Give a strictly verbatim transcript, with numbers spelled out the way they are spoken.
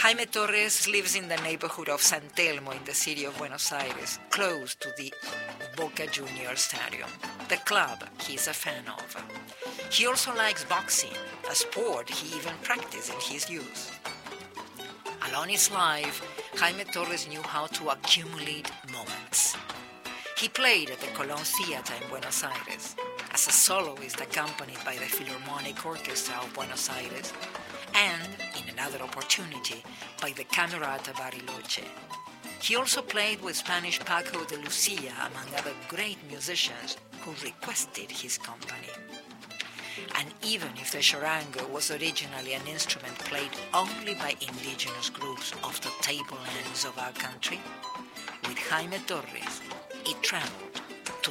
Jaime Torres lives in the neighborhood of San Telmo in the city of Buenos Aires, close to the Boca Juniors Stadium, the club he is a fan of. He also likes boxing, a sport he even practiced in his youth. Along his life, Jaime Torres knew how to accumulate moments. He played at the Colón Theater in Buenos Aires, as a soloist accompanied by the Philharmonic Orchestra of Buenos Aires, and, in another opportunity, by the Camerata Bariloche. He also played with Spanish Paco de Lucia, among other great musicians who requested his company. And even if the charango was originally an instrument played only by indigenous groups of the tablelands of our country, with Jaime Torres, it traveled